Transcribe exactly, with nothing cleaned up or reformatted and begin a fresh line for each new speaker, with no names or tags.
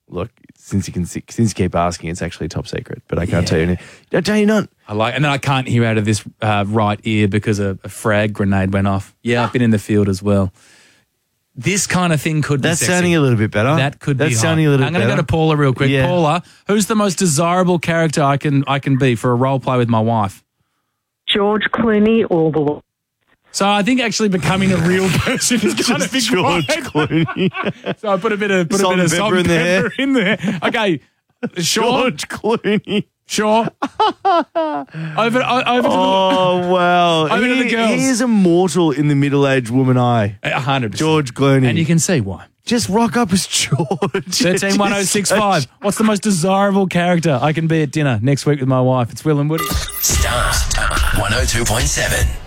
look, since you can see, since you keep asking, it's actually top secret, but I can't yeah. tell you anything. I'll tell you not.
I like, and then I can't hear out of this uh, right ear because a, a frag grenade went off. Yeah, I've been in the field as well. This kind of thing could
That's
be sexy.
sounding a little bit better.
That could
That's
be
sounding
hot.
a little
I'm
bit
going to
better.
go to Paula real quick.
Yeah.
Paula, who's the most desirable character I can I can be for a role play with my wife?
George Clooney all the way.
So I think actually becoming a real person is kind of
George Clooney.
So I put a bit of put
Salt
a bit of
and
salt
pepper
and
in there.
pepper in there. Okay, sure.
George Clooney.
Sure. over, over to
Oh, wow.
Over to
he,
the girls.
he is immortal in the middle-aged woman eye.
the, one hundred percent.
George Clooney.
And you can see why.
Just rock up as George.
thirteen one oh six five. What's the most desirable character I can be at dinner next week with my wife? It's Will and Woody.
Star one oh two point seven.